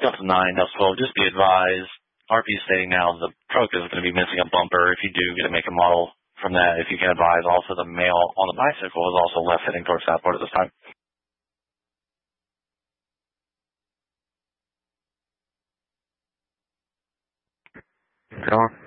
Delta 9, Delta 12, just be advised, RP is saying now the truck is going to be missing a bumper. If you do get to make a model from that, if you can advise, also the male on the bicycle is also left heading towards Southport at this time. John?